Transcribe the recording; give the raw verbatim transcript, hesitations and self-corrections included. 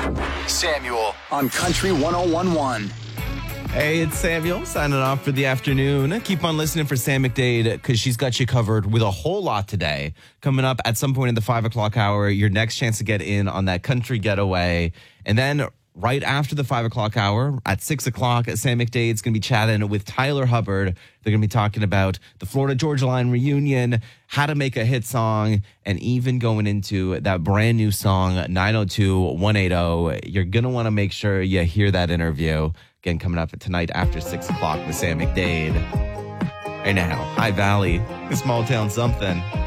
Samuel on Country one oh one one. Hey, it's Samuel signing off for the afternoon. Keep on listening for Sam McDade because she's got you covered with a whole lot today. Coming up at some point in the five o'clock hour, your next chance to get in on that country getaway. And then right after the five o'clock hour at six o'clock, Sam McDade's going to be chatting with Tyler Hubbard. They're going to be talking about the Florida Georgia Line reunion, how to make a hit song, and even going into that brand new song, nine oh two one eighty. You're going to want to make sure you hear that interview. Again, coming up tonight after six o'clock with Sam McDade. Right now, High Valley, a small town something.